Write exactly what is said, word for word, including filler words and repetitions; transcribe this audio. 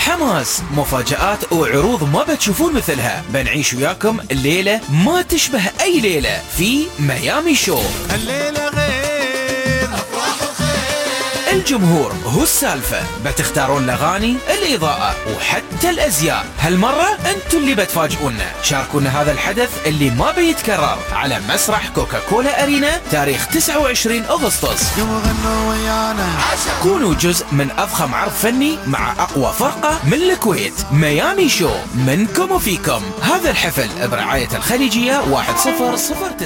حماس، مفاجآت وعروض ما بتشوفون مثلها. بنعيش وياكم الليلة ما تشبه أي ليلة في ميامي شو. الليلة غير أفراح وخير، الجمهور هو السالفة، بتختارون الأغاني، الإضاءة وحتى الأزياء. هالمرة أنتوا اللي بتفاجئونا. شاركونا هذا الحدث اللي ما بيتكرر على مسرح كوكاكولا أرينا تاريخ تسعة وعشرين أغسطس. يوم غنوا ويانا. كونوا جزء من أضخم عرض فني مع أقوى فرقة من الكويت. ميامي شو، منكم وفيكم. هذا الحفل برعاية الخليجية واحد صفر صفر